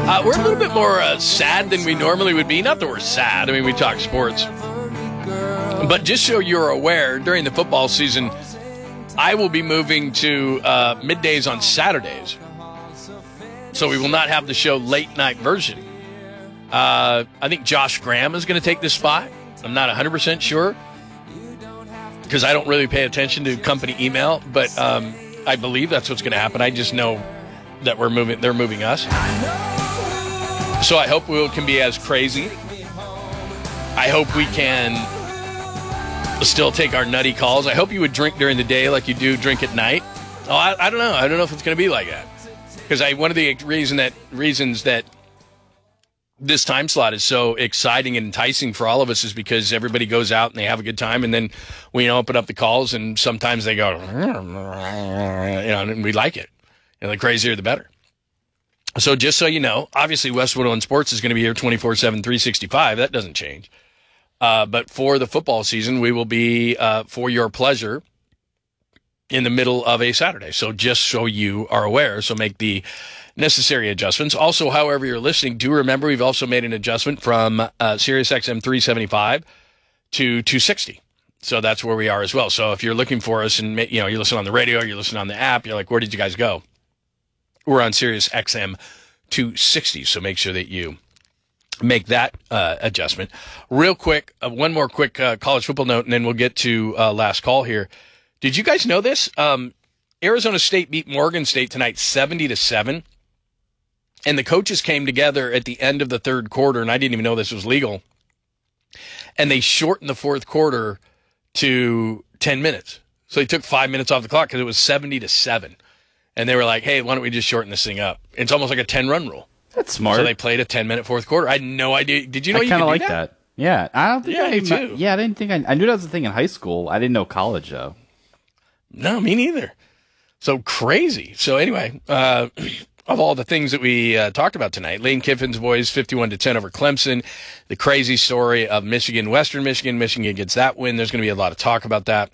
We're a little bit more sad than we normally would be. Not that we're sad. I mean, we talk sports. But just so you're aware, during the football season, I will be moving to middays on Saturdays. So we will not have the show late night version. I think Josh Graham is going to take this spot. I'm not 100% sure because I don't really pay attention to company email, but I believe that's what's going to happen. I just know that they're moving us. So I hope we can be as crazy. I hope we can still take our nutty calls. I hope you would drink during the day like you do drink at night. Oh, I don't know. I don't know if it's going to be like that. Because one of the reasons that this time slot is so exciting and enticing for all of us is because everybody goes out and they have a good time, and then we open up the calls, and sometimes they go, and we like it. The crazier, the better. So just so you know, obviously West 101 Sports is going to be here 24/7, 365. That doesn't change. But for the football season, we will be for your pleasure in the middle of a Saturday. So just so you are aware, so make the necessary adjustments. Also, however you're listening, do remember we've also made an adjustment from Sirius XM 375 to 260. So that's where we are as well. So if you're looking for us and you listen on the radio, you're listening on the app, you're like, where did you guys go? We're on Sirius XM 260. So make sure that you make that adjustment. Real quick, one more quick college football note, and then we'll get to last call here. Did you guys know this? Arizona State beat Morgan State tonight 70-7. And the coaches came together at the end of the third quarter, and I didn't even know this was legal. And they shortened the fourth quarter to 10 minutes. So they took 5 minutes off the clock because it was 70-7. And they were like, hey, why don't we just shorten this thing up? It's almost like a 10-run rule. That's smart. So they played a 10-minute fourth quarter. I had no idea. Did you know you could do that? I kind of like that. Yeah. I don't think I do too. Yeah, I didn't think I knew that was a thing in high school. I didn't know college, though. No, me neither. So crazy. So anyway, of all the things that we talked about tonight, Lane Kiffin's boys 51-10 over Clemson. The crazy story of Michigan, Western Michigan. Michigan gets that win. There's going to be a lot of talk about that.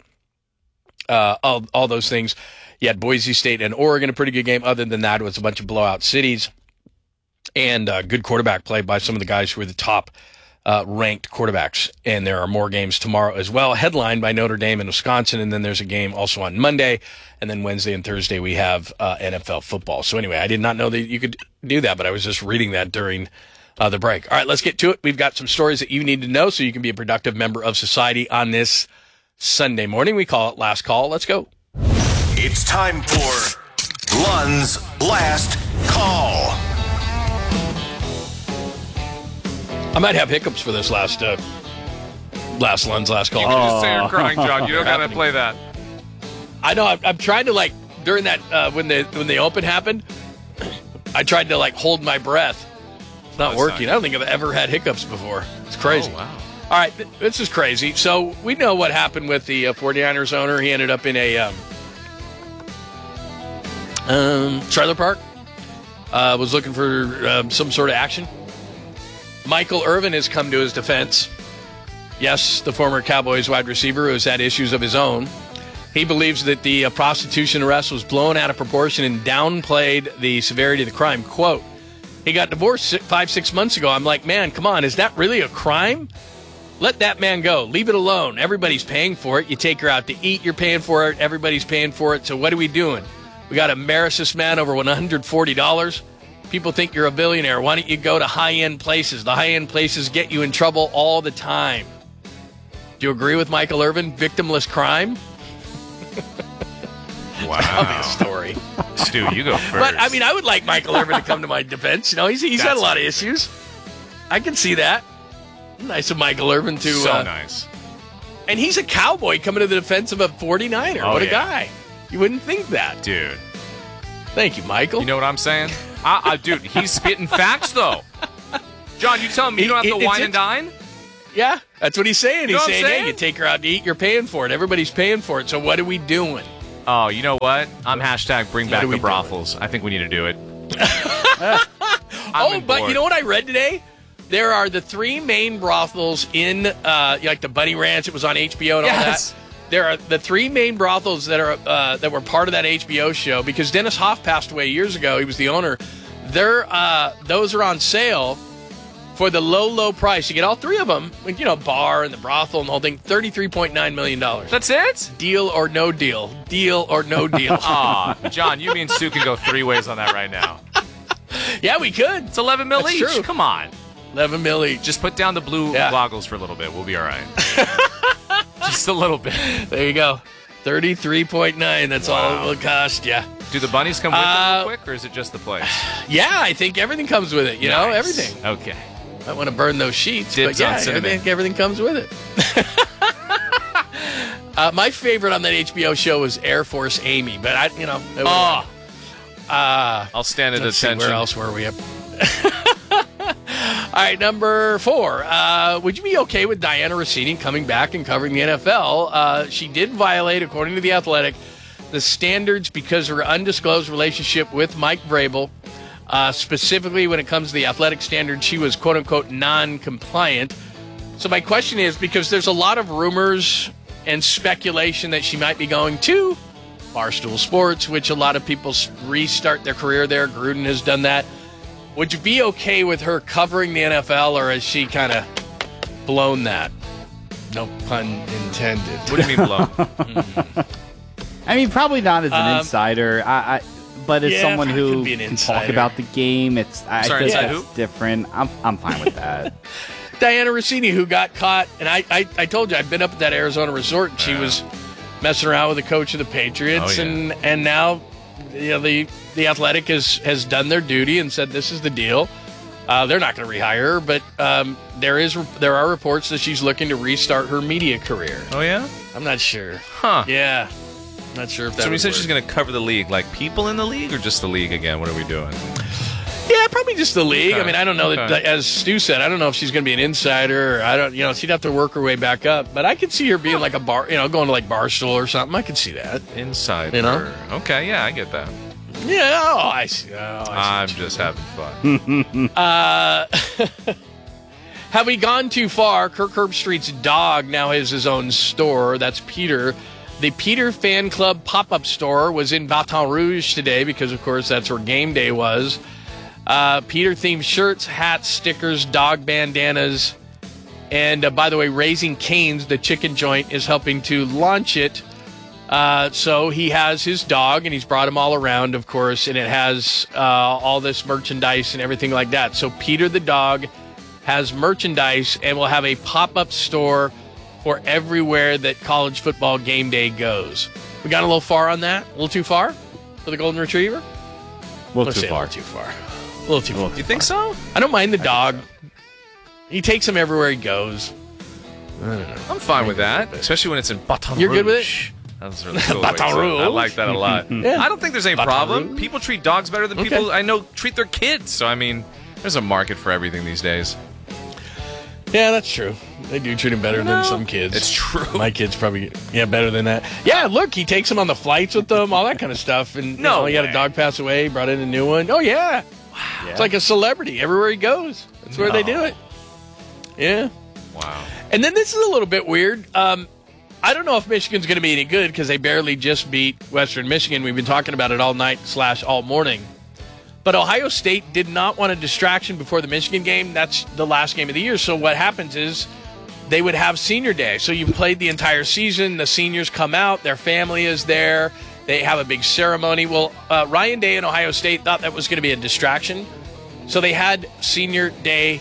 All those things. You had Boise State and Oregon, a pretty good game. Other than that, it was a bunch of blowout cities and good quarterback play by some of the guys who were the top ranked quarterbacks. And there are more games tomorrow as well, headlined by Notre Dame and Wisconsin. And then there's a game also on Monday. And then Wednesday and Thursday, we have NFL football. So anyway, I did not know that you could do that, but I was just reading that during the break. All right, let's get to it. We've got some stories that you need to know so you can be a productive member of society on this Sunday morning. We call it Last Call. Let's go. It's time for Lund's Last Call. I might have hiccups for this last Lund's Last Call. You can just say you're crying, John. You don't got to play that. I know. I'm trying to during that when the open happened, I tried to hold my breath. It's not working. I don't think I've ever had hiccups before. It's crazy. Oh, wow. All right, this is crazy. So we know what happened with the 49ers owner. He ended up in a trailer park. Was looking for some sort of action. Michael Irvin has come to his defense. Yes, the former Cowboys wide receiver who has had issues of his own. He believes that the prostitution arrest was blown out of proportion and downplayed the severity of the crime. Quote, he got divorced 5-6 months ago. I'm like, man, come on. Is that really a crime? Let that man go. Leave it alone. Everybody's paying for it. You take her out to eat, you're paying for it. Everybody's paying for it. So what are we doing? We got to embarrass this man over $140. People think you're a billionaire. Why don't you go to high-end places? The high-end places get you in trouble all the time. Do you agree with Michael Irvin? Victimless crime? Wow. Tell me a story. Stu, you go first. But, I would like Michael Irvin to come to my defense. He's had a lot of issues. I can see that. Nice of Michael Irvin to... So nice. And he's a Cowboy coming to the defense of a 49er. Oh, what a yeah. guy. You wouldn't think that. Dude. Thank you, Michael. You know what I'm saying? Dude, he's spitting facts, though. John, you tell me you don't have to wine and dine? Yeah, that's what he's saying. You know He's what I'm saying, saying? hey, you take her out to eat, you're paying for it. Everybody's paying for it. So what are we doing? Oh, you know what? I'm hashtag bring back are we the brothels. I think we need to do it. But you know what I read today? There are the 3 main brothels in, like the Bunny Ranch. It was on HBO and all that. There are the 3 main brothels that are that were part of that HBO show because Dennis Hoff passed away years ago. He was the owner. those are on sale for the low price. You get all three of them, bar and the brothel and the whole thing, $33.9 million. That's it? Deal or no deal. Deal or no deal. John, you mean Sue can go three ways on that right now. Yeah, we could. It's 11 mil That's each. true. Come on. 11 mil each. Just put down the blue goggles for a little bit. We'll be all right. Just a little bit. There you go. 33.9. That's all it will cost you. Do the bunnies come with it real quick, or is it just the place? Yeah, I think everything comes with it. Nice. Everything. Okay. I want to burn those sheets, Dibs but yeah, on cinnamon. I think everything comes with it. My favorite on that HBO show was Air Force Amy, but I'll stand at let's see, attention. where else were we up? All right, number 4. Would you be okay with Diana Rossini coming back and covering the NFL? She did violate, according to The Athletic, the standards because of her undisclosed relationship with Mike Vrabel. Specifically, when it comes to the athletic standards, she was, quote-unquote, non-compliant. So my question is, because there's a lot of rumors and speculation that she might be going to Barstool Sports, which a lot of people restart their career there. Gruden has done that. Would you be okay with her covering the NFL, or has she kind of blown that? No pun intended. What do you mean blown? I mean, probably not as an insider. But as someone probably who could be an can insider. talk about the game, I Sorry, think inside it's who? different. I'm fine with that. Diana Rossini, who got caught, and I told you, I've been up at that Arizona resort, and she was messing around with the coach of the Patriots, Oh, yeah. and now the Athletic has done their duty and said this is the deal. They're not going to rehire her, but there are reports that she's looking to restart her media career. Oh, yeah? I'm not sure. Huh. Yeah, not sure if that. So when you would said work. she's going to cover the league, like people in the league or just the league again? What are we doing? Yeah, probably just the league. Okay. I mean, I don't know Okay. that, as Stu said, I don't know if she's going to be an insider. Or I don't, she'd have to work her way back up. But I could see her being like a bar, going to like Barstool or something. I could see that. Insider. Okay, yeah, I get that. Yeah, I see. I'm just having fun. Have we gone too far? Kirk Herbstreit's dog now has his own store. That's Peter. The Peter Fan Club pop-up store was in Baton Rouge today because, of course, that's where game day was. Peter-themed shirts, hats, stickers, dog bandanas. And, by the way, Raising Cane's, the chicken joint, is helping to launch it. So he has his dog, and he's brought them all around, of course, and it has all this merchandise and everything like that. So Peter the dog has merchandise and will have a pop-up store for everywhere that college football game day goes. We got a little far on that? A little too far for the Golden Retriever? A little Let's too say far. A little too far. A little too far. You think so? I don't mind the dog. He takes him everywhere he goes. I'm fine with that, especially when it's in Baton You're Rouge. good with it? That's really cool. Baton Rouge. I like that a lot. Yeah. I don't think there's any Baton problem. Rouge. People treat dogs better than Okay. people I know treat their kids. So, I mean, there's a market for everything these days. Yeah, that's true. They do treat him better than some kids. It's true. My kids probably, better than that. Yeah, look, he takes them on the flights with them, all that kind of stuff. And No he had way. a dog pass away, brought in a new one. Oh, yeah. Yeah. It's like a celebrity everywhere he goes. That's where they do it. Yeah. Wow. And then this is a little bit weird. I don't know if Michigan's going to be any good because they barely just beat Western Michigan. We've been talking about it all night / all morning. But Ohio State did not want a distraction before the Michigan game. That's the last game of the year. So what happens is they would have senior day. So you've played the entire season. The seniors come out. Their family is there. They have a big ceremony. Well, Ryan Day and Ohio State thought that was going to be a distraction. So they had senior day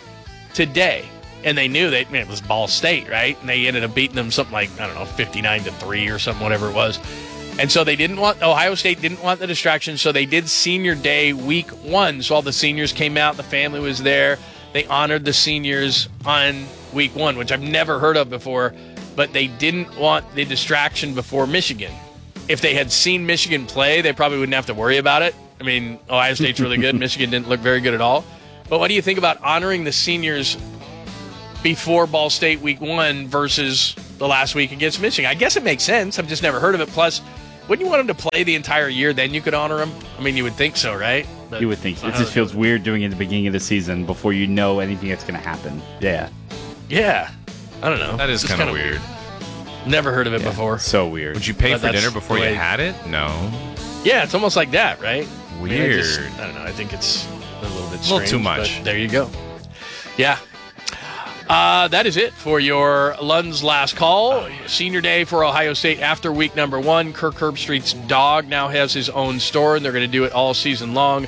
today. And they knew that it was Ball State, right? And they ended up beating them something like, 59-3 or something, whatever it was. And so Ohio State didn't want the distraction, so they did senior day week 1. So all the seniors came out, the family was there. They honored the seniors on week 1, which I've never heard of before, but they didn't want the distraction before Michigan. If they had seen Michigan play, they probably wouldn't have to worry about it. I mean, Ohio State's really good. Michigan didn't look very good at all. But what do you think about honoring the seniors before Ball State week 1 versus the last week against Michigan? I guess it makes sense. I've just never heard of it. Plus, wouldn't you want them to play the entire year, then you could honor them? I mean, you would think so, right? But You would think so. I It don't just feels weird doing it at the beginning of the season before you know anything that's going to happen. Yeah. Yeah. I don't know. That is It's kind of kinda weird. Never heard of it before. So weird. Would you pay But for that's dinner before the you way- had it? No. Yeah, it's almost like that, right? Weird. I don't know. I think it's a little bit strange. A little too much. But there you go. Yeah. That is it for your Lund's Last Call. Senior day for Ohio State after week number 1. Kirk Herbstreit's dog now has his own store, and they're going to do it all season long.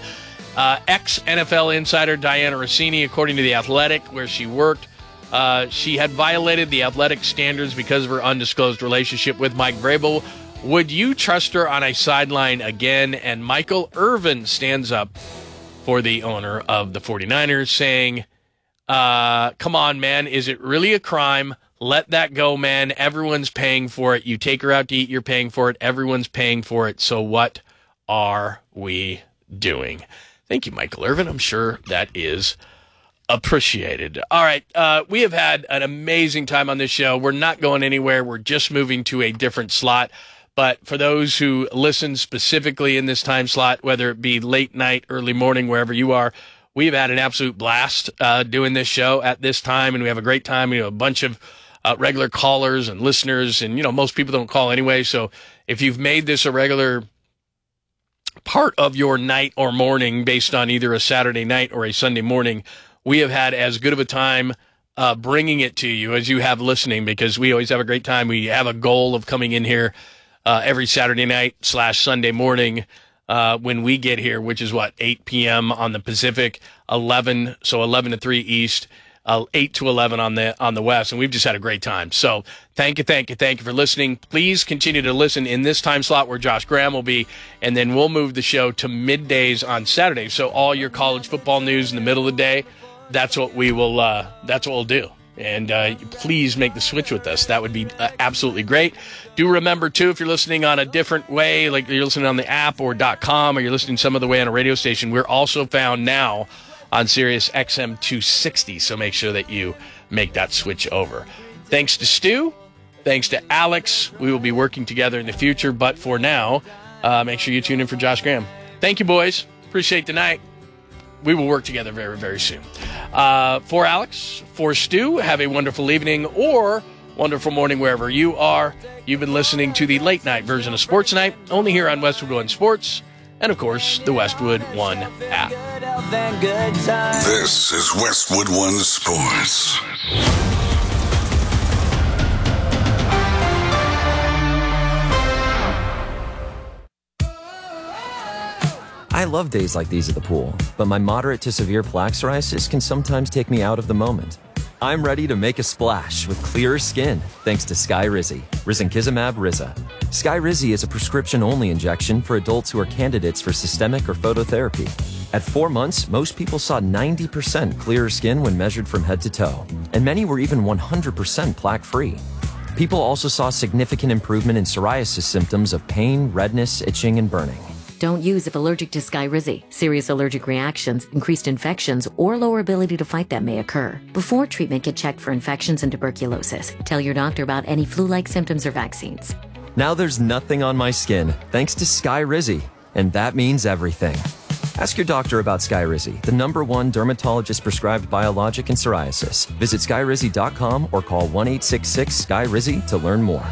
Ex-NFL insider Diana Rossini, according to The Athletic, where she worked, she had violated the athletic standards because of her undisclosed relationship with Mike Vrabel. Would you trust her on a sideline again? And Michael Irvin stands up for the owner of the 49ers, saying, come on, man, is it really a crime? Let that go, man. Everyone's paying for it. You take her out to eat, you're paying for it. Everyone's paying for it. So what are we doing? Thank you, Michael Irvin. I'm sure that is appreciated. All right. We have had an amazing time on this show. We're not going anywhere. We're just moving to a different slot. But for those who listen specifically in this time slot, whether it be late night, early morning, wherever you are, we've had an absolute blast doing this show at this time, and we have a great time. We have a bunch of regular callers and listeners, and, most people don't call anyway. So if you've made this a regular part of your night or morning based on either a Saturday night or a Sunday morning, we have had as good of a time bringing it to you as you have listening, because we always have a great time. We have a goal of coming in here every Saturday night / Sunday morning when we get here, which is 8 p.m. on the Pacific, 11 to 3 East, 8 to 11 on the West, and we've just had a great time. So thank you for listening. Please continue to listen in this time slot where Josh Graham will be, and then we'll move the show to middays on Saturday. So all your college football news in the middle of the day, that's what we'll do. And please make the switch with us. That would be absolutely great. Do remember, too, if you're listening on a different way, like you're listening on the app or .com, or you're listening some other way on a radio station, we're also found now on Sirius XM 260. So make sure that you make that switch over. Thanks to Stu. Thanks to Alex. We will be working together in the future. But for now, make sure you tune in for Josh Graham. Thank you, boys. Appreciate the night. We will work together very, very soon. For Alex, for Stu, have a wonderful evening or wonderful morning wherever you are. You've been listening to the late night version of Sports Night, only here on Westwood One Sports, and of course, the Westwood One app. This is Westwood One Sports. I love days like these at the pool, but my moderate to severe plaque psoriasis can sometimes take me out of the moment. I'm ready to make a splash with clearer skin thanks to Skyrizi, risankizumab Riza. Skyrizi is a prescription-only injection for adults who are candidates for systemic or phototherapy. At 4 months, most people saw 90% clearer skin when measured from head to toe, and many were even 100% plaque-free. People also saw significant improvement in psoriasis symptoms of pain, redness, itching, and burning. Don't use if allergic to Skyrizi. Serious allergic reactions, increased infections, or lower ability to fight them may occur. Before treatment, get checked for infections and tuberculosis. Tell your doctor about any flu-like symptoms or vaccines. Now there's nothing on my skin thanks to Skyrizi, and that means everything. Ask your doctor about Skyrizi, the #1 dermatologist-prescribed biologic in psoriasis. Visit Skyrizi.com or call 1-866-SKYRIZI to learn more.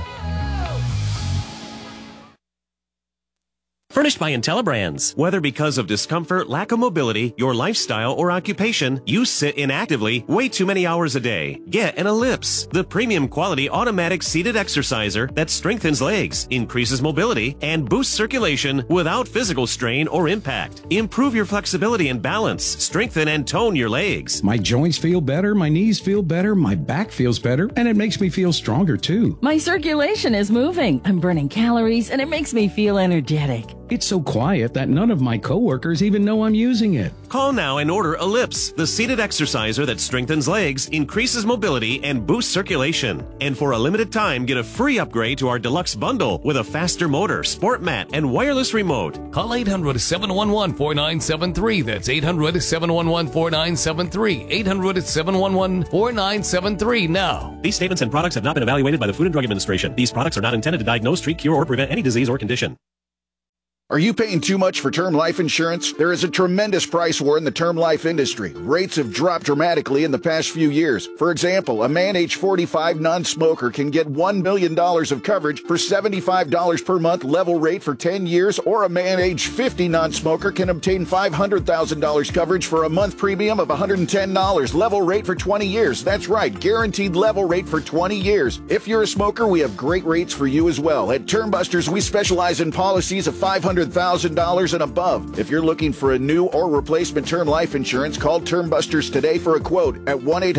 Furnished by IntelliBrands. Whether because of discomfort, lack of mobility, your lifestyle, or occupation, you sit inactively way too many hours a day. Get an Ellipse, the premium quality automatic seated exerciser that strengthens legs, increases mobility, and boosts circulation without physical strain or impact. Improve your flexibility and balance, strengthen and tone your legs. My joints feel better, my knees feel better, my back feels better, and it makes me feel stronger too. My circulation is moving. I'm burning calories, and it makes me feel energetic. It's so quiet that none of my coworkers even know I'm using it. Call now and order Ellipse, the seated exerciser that strengthens legs, increases mobility, and boosts circulation. And for a limited time, get a free upgrade to our deluxe bundle with a faster motor, sport mat, and wireless remote. Call 800-711-4973. That's 800-711-4973. 800-711-4973 now. These statements and products have not been evaluated by the Food and Drug Administration. These products are not intended to diagnose, treat, cure, or prevent any disease or condition. Are you paying too much for term life insurance? There is a tremendous price war in the term life industry. Rates have dropped dramatically in the past few years. For example, a man age 45 non-smoker can get $1 million of coverage for $75 per month level rate for 10 years, or a man age 50 non-smoker can obtain $500,000 coverage for a month premium of $110 level rate for 20 years. That's right, guaranteed level rate for 20 years. If you're a smoker, we have great rates for you as well. At Termbusters, we specialize in policies of $500,000 and above. If you're looking for a new or replacement term life insurance, call Termbusters today for a quote at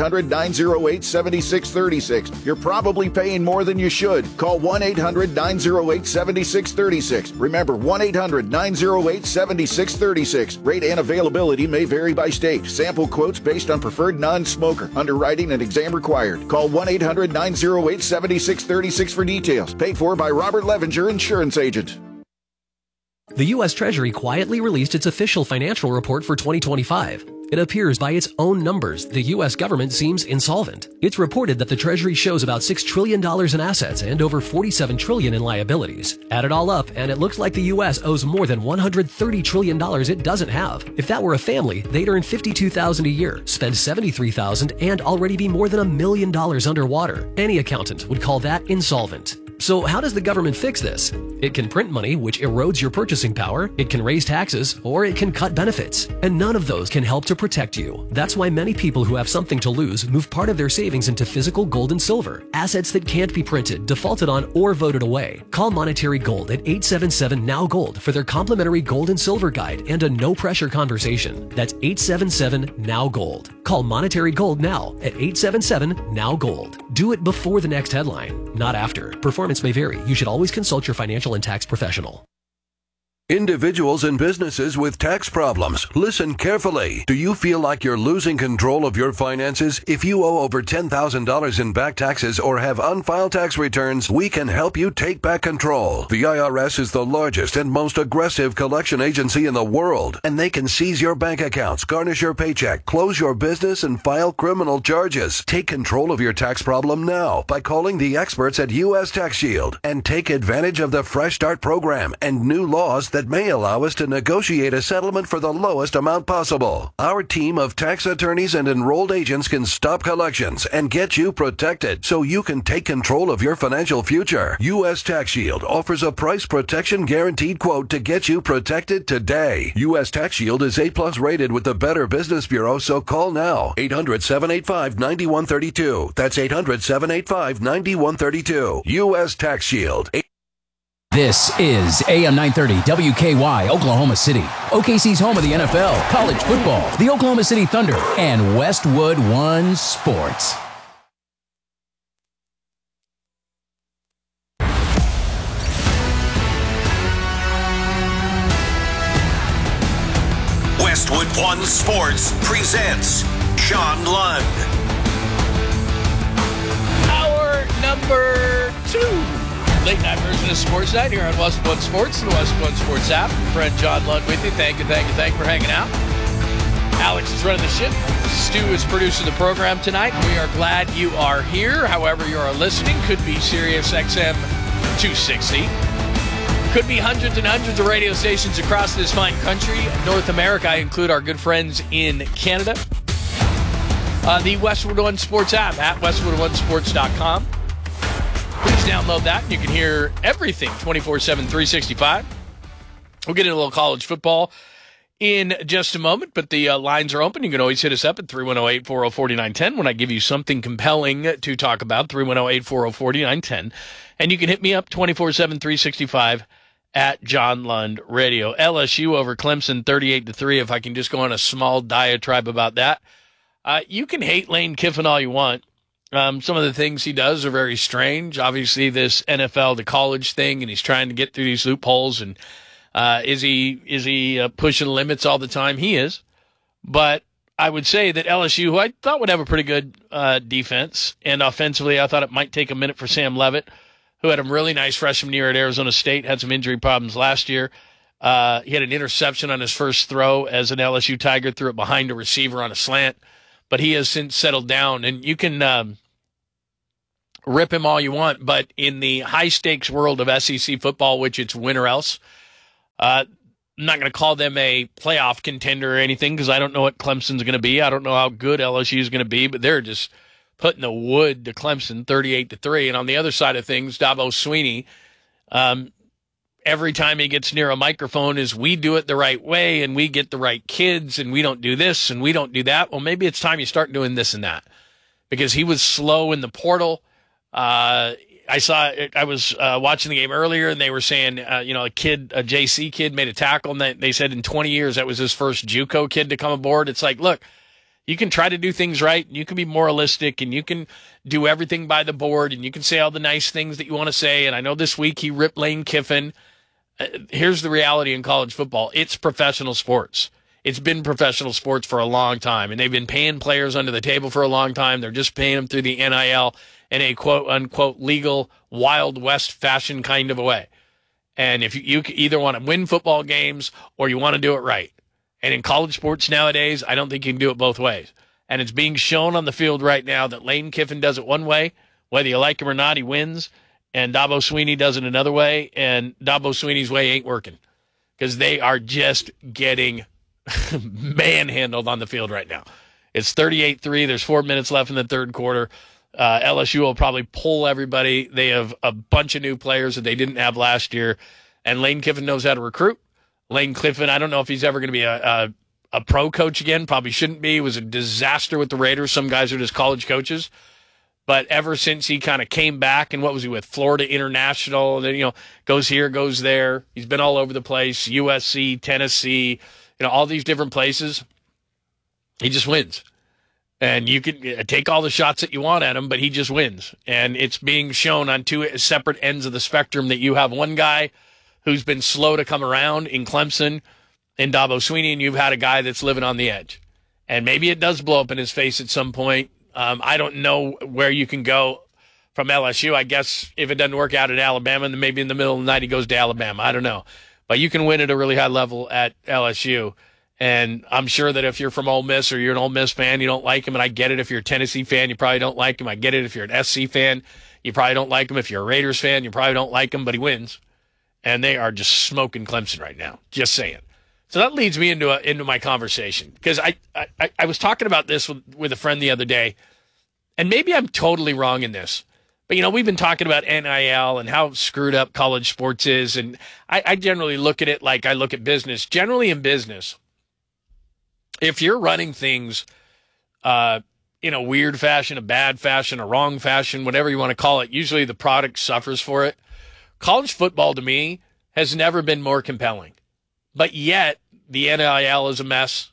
1-800-908-7636. You're probably paying more than you should. Call 1-800-908-7636. Remember, 1-800-908-7636. Rate and availability may vary by state. Sample quotes based on preferred non-smoker. Underwriting and exam required. Call 1-800-908-7636 for details. Paid for by Robert Levenger, Insurance Agent. The U.S. Treasury quietly released its official financial report for 2025. It appears by its own numbers the U.S. government seems insolvent. It's reported that the Treasury shows about $6 trillion in assets and over $47 trillion in liabilities. Add it all up, and it looks like the U.S. owes more than $130 trillion it doesn't have. If that were a family, they'd earn $52,000 a year, spend $73,000, and already be more than $1 million underwater. Any accountant would call that insolvent. So how does the government fix this? It can print money, which erodes your purchasing power, it can raise taxes, or it can cut benefits. And none of those can help to protect you. That's why many people who have something to lose move part of their savings into physical gold and silver, assets that can't be printed, defaulted on, or voted away. Call Monetary Gold at 877-NOW-GOLD for their complimentary gold and silver guide and a no-pressure conversation. That's 877-NOW-GOLD. Call Monetary Gold now at 877-NOW-GOLD. Do it before the next headline, not after. Performance may vary. You should always consult your financial and tax professional. Individuals and businesses with tax problems, listen carefully. Do you feel like you're losing control of your finances? If you owe over $10,000 in back taxes or have unfiled tax returns, we can help you take back control. The IRS is the largest and most aggressive collection agency in the world, and they can seize your bank accounts, garnish your paycheck, close your business, and file criminal charges. Take control of your tax problem now by calling the experts at U.S. Tax Shield and take advantage of the Fresh Start program and new laws that may allow us to negotiate a settlement for the lowest amount possible. Our team of tax attorneys and enrolled agents can stop collections and get you protected so you can take control of your financial future. U.S. Tax Shield offers a price protection guaranteed quote to get you protected today. U.S. Tax Shield is A+ rated with the Better Business Bureau, so call now. 800-785-9132. That's 800-785-9132. U.S. Tax Shield. This is AM 930 WKY, Oklahoma City. OKC's home of the NFL, college football, the Oklahoma City Thunder, and Westwood One Sports. Westwood One Sports presents John Lund. Hour number 2. Late night version of Sports Night here on Westwood One Sports, the Westwood One Sports app. Friend John Lund with you. Thank you for hanging out. Alex is running the ship. Stu is producing the program tonight. We are glad you are here. However you are listening, could be Sirius XM 260. Could be hundreds and hundreds of radio stations across this fine country. North America, I include our good friends in Canada. The Westwood One Sports app at westwoodonesports.com. Please download that. You can hear everything 24/7, 365. We'll get into a little college football in just a moment, but the lines are open. You can always hit us up at 310-840-4910 when I give you something compelling to talk about, 310-840-4910. And you can hit me up 24/7, 365 at John Lund Radio. LSU over Clemson 38-3. If I can just go on a small diatribe about that. You can hate Lane Kiffin all you want. Some of the things he does are very strange. Obviously, this NFL to college thing, and he's trying to get through these loopholes. And is he pushing limits all the time? He is. But I would say that LSU, who I thought would have a pretty good defense, and offensively, I thought it might take a minute for Sam Leavitt, who had a really nice freshman year at Arizona State, had some injury problems last year. He had an interception on his first throw as an LSU Tiger, threw it behind a receiver on a slant. But he has since settled down, and you can rip him all you want. But in the high-stakes world of SEC football, which it's win or else, I'm not going to call them a playoff contender or anything because I don't know what Clemson's going to be. I don't know how good LSU is going to be, but they're just putting the wood to Clemson 38-3. And on the other side of things, Dabo Swinney, every time he gets near a microphone is we do it the right way and we get the right kids and we don't do this and we don't do that. Well, maybe it's time you start doing this and that because he was slow in the portal. I was watching the game earlier and they were saying, a JC kid made a tackle and they said in 20 years that was his first JUCO kid to come aboard. It's like, look, you can try to do things right and you can be moralistic and you can do everything by the board and you can say all the nice things that you want to say. And I know this week he ripped Lane Kiffin. Here's the reality in college football. It's professional sports. It's been professional sports for a long time, and they've been paying players under the table for a long time. They're just paying them through the NIL in a quote-unquote legal Wild West fashion kind of a way. And if you either want to win football games or you want to do it right. And in college sports nowadays, I don't think you can do it both ways. And it's being shown on the field right now that Lane Kiffin does it one way. Whether you like him or not, he wins. And Dabo Swinney does it another way, and Dabo Swinney's way ain't working because they are just getting manhandled on the field right now. It's 38-3. There's 4 minutes left in the third quarter. LSU will probably pull everybody. They have a bunch of new players that they didn't have last year, and Lane Kiffin knows how to recruit. Lane Kiffin, I don't know if he's ever going to be a pro coach again. Probably shouldn't be. He was a disaster with the Raiders. Some guys are just college coaches. But ever since he kind of came back, and what was he with? Florida International, and then, goes here, goes there. He's been all over the place, USC, Tennessee, all these different places. He just wins. And you can take all the shots that you want at him, but he just wins. And it's being shown on two separate ends of the spectrum that you have one guy who's been slow to come around in Clemson and Dabo Swinney, and you've had a guy that's living on the edge. And maybe it does blow up in his face at some point. I don't know where you can go from LSU. I guess if it doesn't work out at Alabama, then maybe in the middle of the night he goes to Alabama. I don't know. But you can win at a really high level at LSU. And I'm sure that if you're from Ole Miss or you're an Ole Miss fan, you don't like him. And I get it. If you're a Tennessee fan, you probably don't like him. I get it. If you're an SC fan, you probably don't like him. If you're a Raiders fan, you probably don't like him. But he wins. And they are just smoking Clemson right now. Just saying. So that leads me into my conversation. Because I was talking about this with a friend the other day. And maybe I'm totally wrong in this. But, we've been talking about NIL and how screwed up college sports is. And I generally look at it like I look at business. Generally in business, if you're running things in a weird fashion, a bad fashion, a wrong fashion, whatever you want to call it, usually the product suffers for it. College football, to me, has never been more compelling. But yet, the NIL is a mess.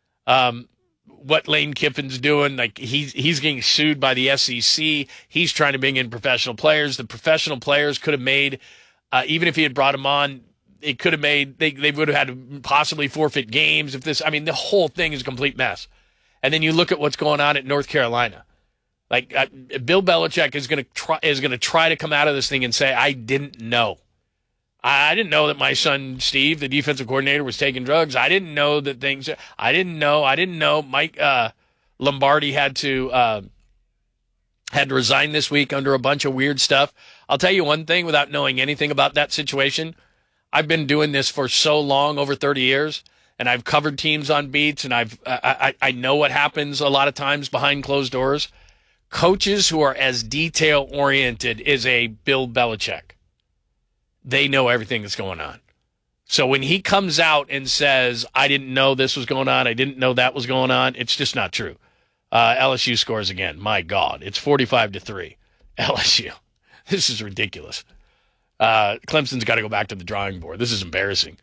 What Lane Kiffin's doing, like he's getting sued by the SEC. He's trying to bring in professional players. The professional players could have made, even if he had brought them on, it could have made, they would have had to possibly forfeit games. The whole thing is a complete mess. And then you look at what's going on at North Carolina. Like Bill Belichick is going to try to come out of this thing and say, I didn't know. I didn't know that my son, Steve, the defensive coordinator, was taking drugs. I didn't know that things. I didn't know Mike Lombardi had to resign this week under a bunch of weird stuff. I'll tell you one thing without knowing anything about that situation. I've been doing this for so long, over 30 years, and I've covered teams on beats, and I know what happens a lot of times behind closed doors. Coaches who are as detail-oriented as a Bill Belichick, they know everything that's going on. So when he comes out and says, I didn't know this was going on, I didn't know that was going on, it's just not true. LSU scores again. My God, it's 45-3. LSU. This is ridiculous. Clemson's got to go back to the drawing board. This is embarrassing.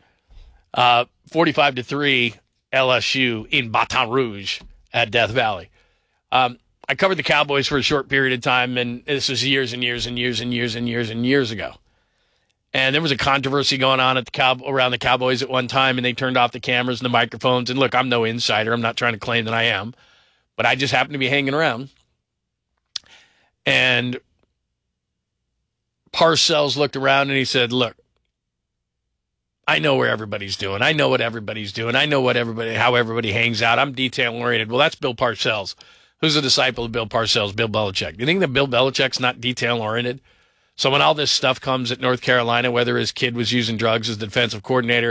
45-3 LSU in Baton Rouge at Death Valley. I covered the Cowboys for a short period of time, and this was years and years and years and years and years and years ago. And there was a controversy going on around the Cowboys at one time, and they turned off the cameras and the microphones. And look, I'm no insider. I'm not trying to claim that I am. But I just happened to be hanging around. And Parcells looked around and he said, look, I know where everybody's doing. I know what everybody's doing. I know how everybody hangs out. I'm detail-oriented. Well, that's Bill Parcells. Who's a disciple of Bill Parcells? Bill Belichick. Do you think that Bill Belichick's not detail-oriented? So when all this stuff comes at North Carolina, whether his kid was using drugs as the defensive coordinator,